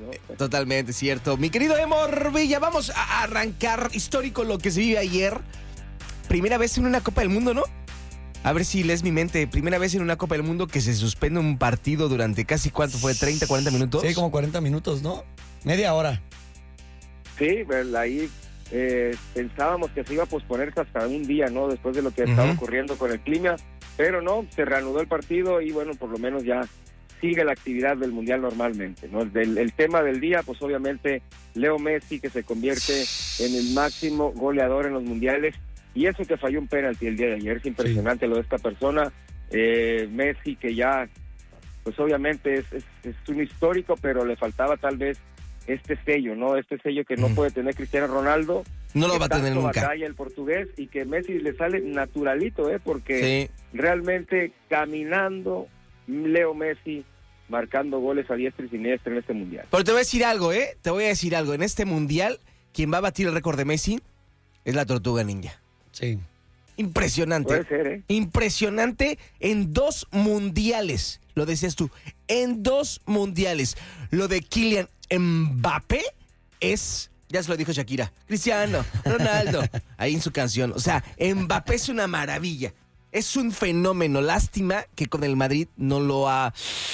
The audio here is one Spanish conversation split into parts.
¿no? Totalmente cierto. Mi querido Emor Villa, vamos a arrancar histórico lo que se vive ayer. Primera vez en una Copa del Mundo, ¿no? A ver si lees mi mente. Primera vez en una Copa del Mundo que se suspende un partido durante casi, ¿cuánto fue? ¿30, 40 minutos? Sí, como 40 minutos, ¿no? Media hora. Sí, ahí pensábamos que se iba a posponer hasta un día, ¿no? Después de lo que estaba ocurriendo con el clima, pero no, se reanudó el partido y bueno, por lo menos ya sigue la actividad del Mundial normalmente, ¿no? El tema del día, pues obviamente Leo Messi, que se convierte en el máximo goleador en los mundiales, y eso que falló un penalti el día de ayer, es impresionante lo de esta persona. Messi, que ya, pues obviamente es un histórico, pero le faltaba tal vez este sello, ¿no? Este sello que no puede tener Cristiano Ronaldo. No lo va a tener nunca. Batalla el portugués, y que Messi le sale naturalito, porque realmente caminando, Leo Messi marcando goles a diestra y siniestra en este mundial. Pero te voy a decir algo, Te voy a decir algo. En este mundial, quien va a batir el récord de Messi es la Tortuga Ninja. Sí. Impresionante. Puede ser, Impresionante en 2 mundiales. Lo decías tú. En 2 mundiales. Lo de Kylian Mbappé es... Ya se lo dijo Shakira. Cristiano, Ronaldo. Ahí en su canción. O sea, Mbappé es una maravilla. Es un fenómeno. Lástima que con el Madrid no lo ha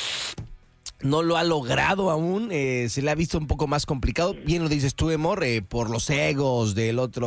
logrado aún. Se le ha visto un poco más complicado. Bien lo dices tú, Emor, por los egos del otro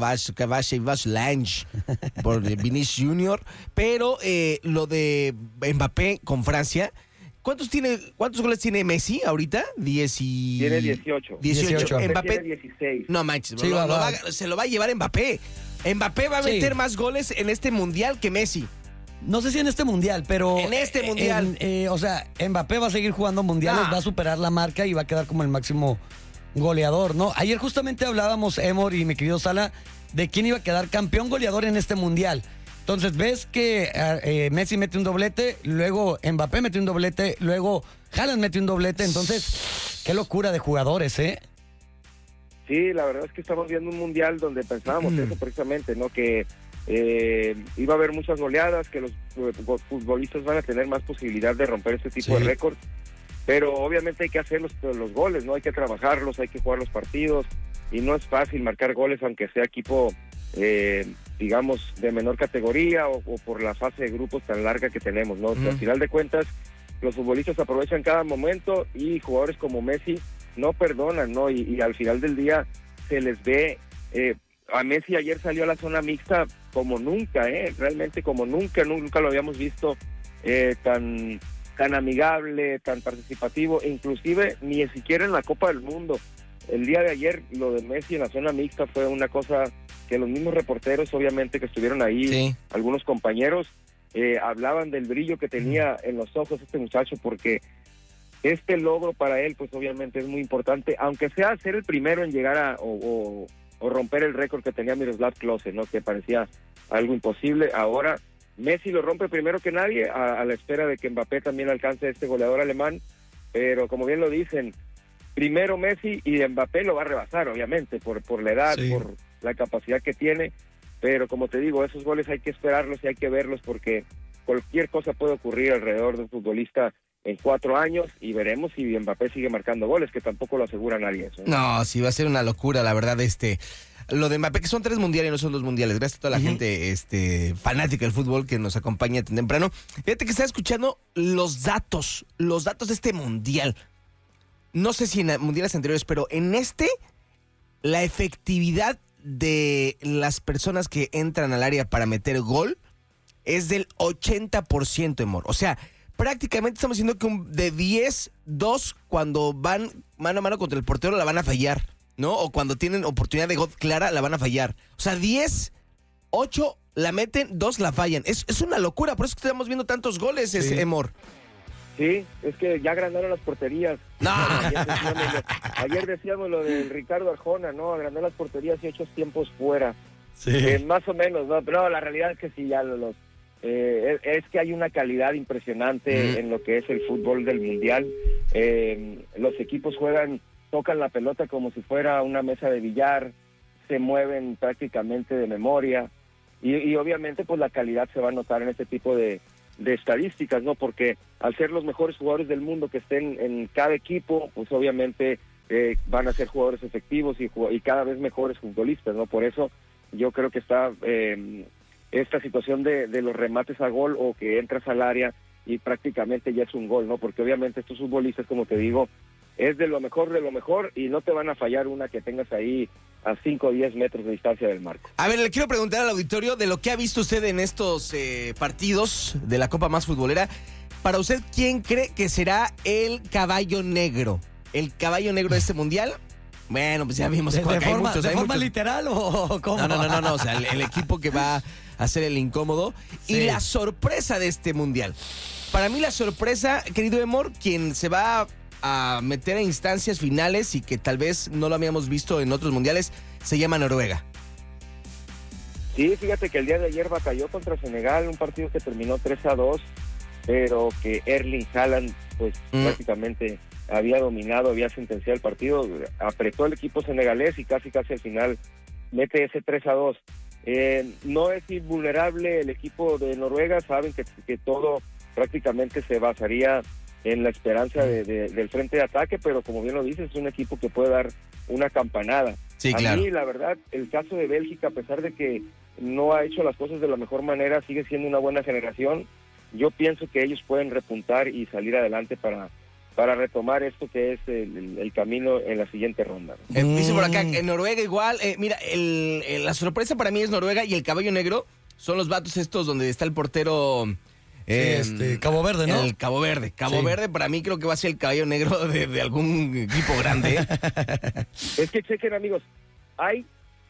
Lange, por Vinicius Junior. Pero lo de Mbappé con Francia... ¿Cuántos goles tiene Messi ahorita? Tiene 18. 18. Mbappé tiene 16. No manches, sí, se lo va a llevar Mbappé. Mbappé va a meter más goles en este mundial que Messi. No sé si en este mundial, pero... En este mundial. O sea, Mbappé va a seguir jugando mundiales, va a superar la marca y va a quedar como el máximo goleador, ¿no? Ayer justamente hablábamos, Emor y mi querido Sala, de quién iba a quedar campeón goleador en este mundial. Entonces, ves que Messi mete un doblete, luego Mbappé mete un doblete, luego Haaland mete un doblete. Entonces, qué locura de jugadores, ¿eh? Sí, la verdad es que estamos viendo un mundial donde pensábamos eso precisamente, ¿no? Que iba a haber muchas goleadas, que los futbolistas van a tener más posibilidad de romper este tipo de récords. Pero obviamente hay que hacer los goles, ¿no? Hay que trabajarlos, hay que jugar los partidos. Y no es fácil marcar goles, aunque sea equipo... digamos, de menor categoría o por la fase de grupos tan larga que tenemos, ¿no? Al final de cuentas, los futbolistas aprovechan cada momento y jugadores como Messi no perdonan, ¿no? Y al final del día se les ve... a Messi ayer salió a la zona mixta como nunca, realmente como nunca lo habíamos visto tan amigable, tan participativo, inclusive ni siquiera en la Copa del Mundo. El día de ayer, lo de Messi en la zona mixta fue una cosa que los mismos reporteros, obviamente, que estuvieron ahí, algunos compañeros, hablaban del brillo que tenía en los ojos este muchacho, porque este logro para él, pues obviamente es muy importante, aunque sea ser el primero en llegar o romper el récord que tenía Miroslav Klose, ¿no? Que parecía algo imposible. Ahora Messi lo rompe primero que nadie, a la espera de que Mbappé también alcance a este goleador alemán, pero como bien lo dicen, primero Messi y Mbappé lo va a rebasar, obviamente, por la edad, por la capacidad que tiene, pero como te digo, esos goles hay que esperarlos y hay que verlos, porque cualquier cosa puede ocurrir alrededor de un futbolista en 4 años, y veremos si Mbappé sigue marcando goles, que tampoco lo asegura nadie eso. No, sí, va a ser una locura, la verdad, lo de Mbappé, que son 3 mundiales y no son 2 mundiales. Gracias a toda la gente fanática del fútbol que nos acompaña tan temprano. Fíjate que estaba escuchando los datos de este mundial. No sé si en mundiales anteriores, pero en la efectividad de las personas que entran al área para meter gol es del 80%, Emor. O sea, prácticamente estamos diciendo que de 10, 2 cuando van mano a mano contra el portero la van a fallar, ¿no? O cuando tienen oportunidad de gol clara la van a fallar. O sea, 10, 8 la meten, 2 la fallan. Es una locura, por eso es que estamos viendo tantos goles, Emor. Sí, es que ya agrandaron las porterías. No. Ayer decíamos lo de Ricardo Arjona, ¿no? Agrandó las porterías y 8 tiempos fuera. Sí. Más o menos, ¿no? Pero la realidad es que sí, ya es que hay una calidad impresionante en lo que es el fútbol del mundial. Los equipos tocan la pelota como si fuera una mesa de billar, se mueven prácticamente de memoria, y obviamente pues la calidad se va a notar en este tipo de estadísticas, ¿no? Porque al ser los mejores jugadores del mundo que estén en cada equipo, pues obviamente van a ser jugadores efectivos y cada vez mejores futbolistas, ¿no? Por eso yo creo que está esta situación de los remates a gol o que entras al área y prácticamente ya es un gol, ¿no? Porque obviamente estos futbolistas, como te digo, es de lo mejor y no te van a fallar una que tengas ahí a 5 o 10 metros de distancia del marco. A ver, le quiero preguntar al auditorio de lo que ha visto usted en estos partidos de la Copa Más Futbolera. Para usted, ¿quién cree que será el caballo negro? ¿El caballo negro de este mundial? Bueno, pues ya vimos. ¿De forma literal o cómo? No, o sea, el equipo que va a ser el incómodo. Sí. Y la sorpresa de este mundial. Para mí la sorpresa, querido Emor, quien se va a meter a instancias finales y que tal vez no lo habíamos visto en otros mundiales, se llama Noruega. Sí, fíjate que el día de ayer batalló contra Senegal, un partido que terminó 3-2, pero que Erling Haaland pues prácticamente había dominado, había sentenciado el partido, apretó el equipo senegalés y casi al final mete ese 3-2. No es invulnerable el equipo de Noruega, saben que todo prácticamente se basaría en la esperanza del frente de ataque, pero como bien lo dices, es un equipo que puede dar una campanada. Sí, claro. A mí, la verdad, el caso de Bélgica, a pesar de que no ha hecho las cosas de la mejor manera, sigue siendo una buena generación. Yo pienso que ellos pueden repuntar y salir adelante para retomar esto que es el camino en la siguiente ronda. Dice por acá, en Noruega igual, mira, la sorpresa para mí es Noruega y el caballo negro son los vatos estos donde está el portero... Cabo Verde, ¿no? El Cabo Verde. Cabo Verde para mí creo que va a ser el caballo negro de algún equipo grande. Es que chequen, amigos, hay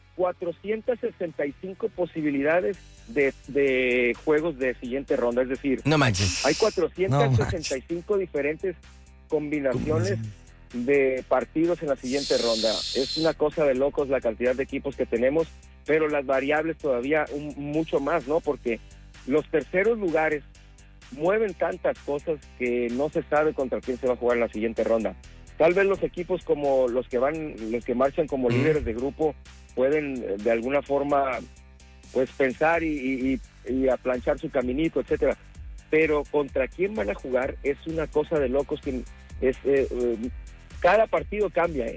465 posibilidades de juegos de siguiente ronda, es decir, no manches. Hay 465 diferentes combinaciones de partidos en la siguiente ronda. Es una cosa de locos la cantidad de equipos que tenemos, pero las variables todavía mucho más, ¿no? Porque los terceros lugares mueven tantas cosas que no se sabe contra quién se va a jugar en la siguiente ronda. Tal vez los equipos como los que marchan como líderes de grupo pueden de alguna forma pues pensar y aplanchar su caminito, etcétera. Pero contra quién van a jugar es una cosa de locos que es cada partido cambia,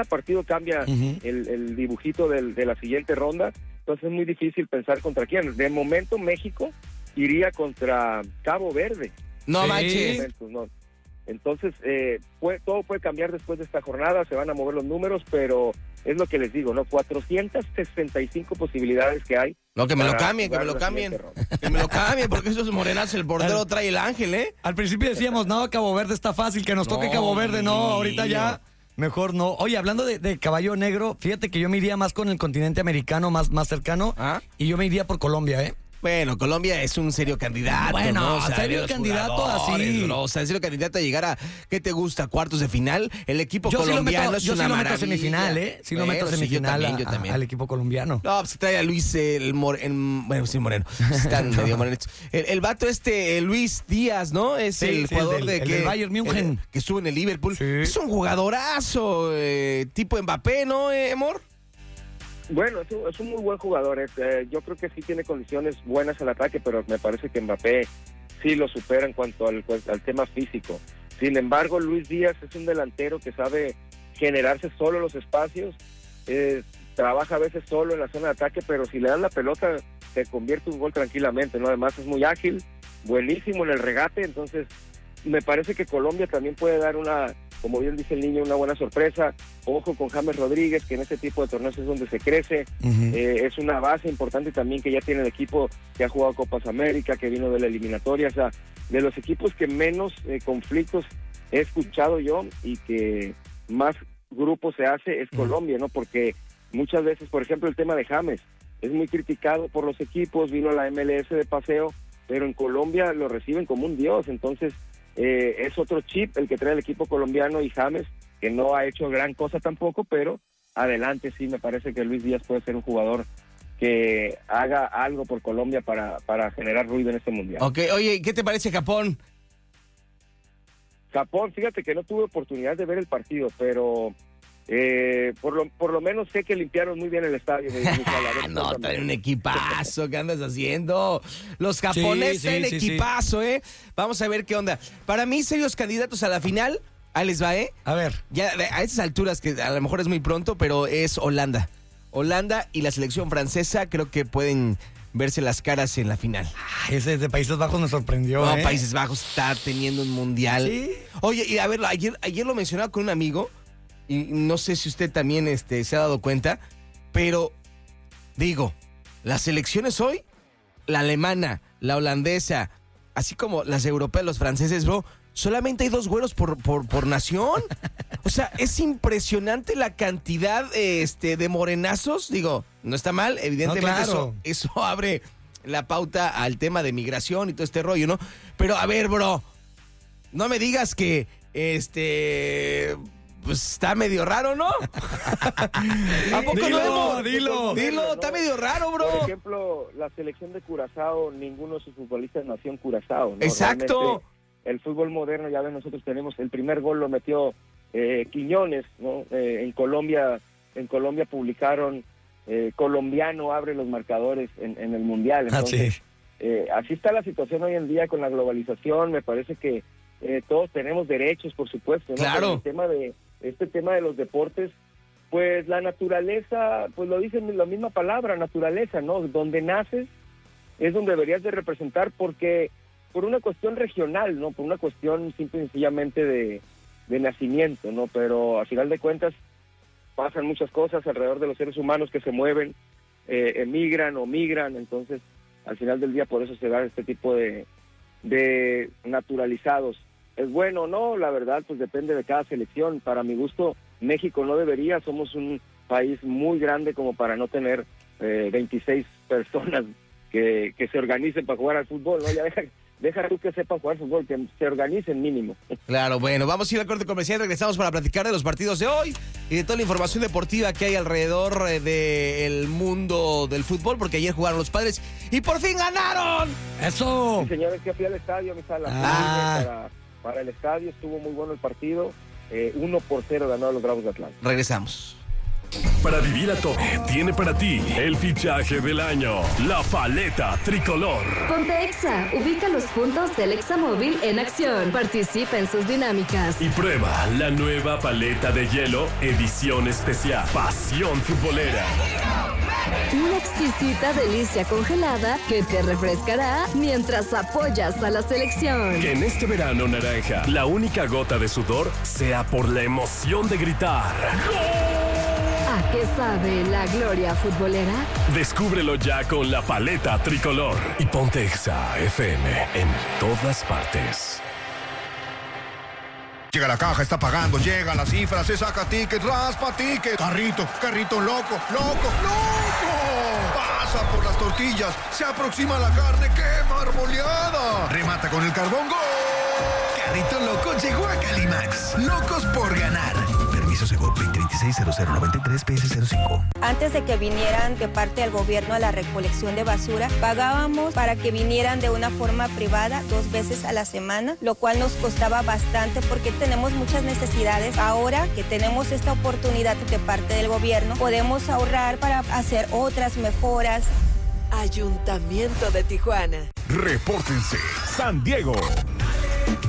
el dibujito de la siguiente ronda. Entonces es muy difícil pensar contra quién. De momento México iría contra Cabo Verde. No manches. Entonces, todo puede cambiar después de esta jornada, se van a mover los números, pero es lo que les digo, ¿no? 465 posibilidades que hay. No, que me lo cambien, que me lo cambien. Que me lo cambien, porque esos morenazos, el portero trae el ángel, ¿eh? Al principio decíamos, no, Cabo Verde está fácil, que nos toque Cabo Verde, no, ahorita ya... Mejor no. Oye, hablando de caballo negro, fíjate que yo me iría más con el continente americano, más cercano, y yo me iría por Colombia, ¿eh? Bueno, Colombia es un serio candidato, bueno, ¿no? O sea, serio candidato así. Bro, o sea, serio candidato a llegar a, ¿qué te gusta? ¿Cuartos de final? El equipo colombiano es una maravilla. Yo sí lo meto semifinal, ¿eh? Sí lo meto semifinal yo también. Al equipo colombiano. No, pues trae a Luis bueno, sí, moreno. Están medio morenos. El vato Luis Díaz, ¿no? Es el jugador del Bayern München. Que estuvo en el Liverpool. Sí. Es un jugadorazo, tipo Mbappé, ¿no, Emor? Bueno, es un muy buen jugador. Yo creo que sí tiene condiciones buenas al ataque, pero me parece que Mbappé sí lo supera en cuanto al tema físico. Sin embargo, Luis Díaz es un delantero que sabe generarse solo los espacios, trabaja a veces solo en la zona de ataque, pero si le dan la pelota se convierte en un gol tranquilamente, ¿no? Además es muy ágil, buenísimo en el regate, entonces me parece que Colombia también puede dar como bien dice el niño, una buena sorpresa. Ojo con James Rodríguez, que en este tipo de torneos es donde se crece. Es una base importante también que ya tiene el equipo que ha jugado Copas América, que vino de la eliminatoria. O sea, de los equipos que menos conflictos he escuchado yo y que más grupo se hace es Colombia, ¿no? Porque muchas veces, por ejemplo, el tema de James es muy criticado por los equipos, vino a la MLS de paseo, pero en Colombia lo reciben como un dios. Entonces, es otro chip el que trae el equipo colombiano y James, que no ha hecho gran cosa tampoco, pero adelante sí me parece que Luis Díaz puede ser un jugador que haga algo por Colombia para generar ruido en este mundial. Ok, oye, ¿qué te parece Japón? Japón, fíjate que no tuve oportunidad de ver el partido, pero por lo menos sé que limpiaron muy bien el estadio. No, traen un equipazo. ¿Qué andas haciendo? Los japoneses traen equipazo, ¿eh? Vamos a ver qué onda. Para mí, serios candidatos a la final, Ahí les va, ¿eh? A ver. Ya a esas alturas, que a lo mejor es muy pronto, pero es Holanda. Holanda y la selección francesa creo que pueden verse las caras en la final. Ay, ese de Países Bajos me sorprendió, No, Países Bajos está teniendo un mundial. ¿Sí? Oye, y a ver, ayer lo mencionaba con un amigo, y no sé si usted también se ha dado cuenta, pero digo, las selecciones hoy, la alemana, la holandesa, así como las europeas, los franceses, bro, solamente hay 2 güeros por nación. O sea, es impresionante la cantidad de morenazos. Digo, no está mal, evidentemente. No, claro. Eso abre la pauta al tema de migración y todo este rollo, ¿no? Pero a ver, bro, no me digas que pues está medio raro, ¿no? ¿A poco Dilo, no? dilo. Dilo, está medio raro, bro. Por ejemplo, la selección de Curazao, ninguno de sus futbolistas nació en Curazao, ¿no? Exacto. Realmente, el fútbol moderno, ya ven, nosotros tenemos, el primer gol lo metió Quiñones, ¿no? En Colombia publicaron colombiano abre los marcadores en el Mundial. Entonces, así está la situación hoy en día con la globalización. Me parece que todos tenemos derechos, por supuesto, ¿no? Claro. Pero este tema de los deportes, pues la naturaleza, pues lo dicen la misma palabra, naturaleza, ¿no? Donde naces es donde deberías de representar, porque por una cuestión regional, ¿no? Por una cuestión simple y sencillamente de nacimiento, ¿no? Pero a final de cuentas pasan muchas cosas alrededor de los seres humanos que se mueven, emigran o migran, entonces al final del día por eso se da este tipo de naturalizados. ¿Es bueno o no? La verdad, pues depende de cada selección. Para mi gusto, México no debería, somos un país muy grande como para no tener 26 personas que se organicen para jugar al fútbol, ¿no? Ya deja tú que sepan jugar fútbol, que se organicen mínimo. Claro, bueno, vamos a ir al corte comercial, regresamos para platicar de los partidos de hoy y de toda la información deportiva que hay alrededor del mundo del fútbol, porque ayer jugaron los Padres y por fin ganaron. ¡Eso! Sí, señores, que fui al estadio, mi sala. Para el estadio, estuvo muy bueno el partido. 1-0 ganó a los Bravos de Atlanta. Regresamos. Para vivir a tope, tiene para ti el fichaje del año, la paleta tricolor. Ponte Exa, ubica los puntos del Examóvil en acción. Participa en sus dinámicas. Y prueba la nueva paleta de hielo, edición especial, Pasión Futbolera. Una exquisita delicia congelada que te refrescará mientras apoyas a la selección. Que en este verano naranja, la única gota de sudor sea por la emoción de gritar. ¿A qué sabe la gloria futbolera? Descúbrelo ya con la paleta tricolor. Y ponte Exa FM en todas partes. Llega la caja, está pagando, llegan las cifras, se saca ticket, raspa ticket. Carrito loco. Pasa por las tortillas, se aproxima la carne, ¡qué marmoleada! Remata con el carbón, ¡gol! Carrito loco llegó a Calimax. Locos por ganar. Permiso Segov 2026-0093-PS05. Antes de que vinieran de parte del gobierno a la recolección de basura, pagábamos para que vinieran de una forma privada 2 veces a la semana, lo cual nos costaba bastante porque tenemos muchas necesidades. Ahora que tenemos esta oportunidad de parte del gobierno, podemos ahorrar para hacer otras mejoras. Ayuntamiento de Tijuana. Repórtense, San Diego.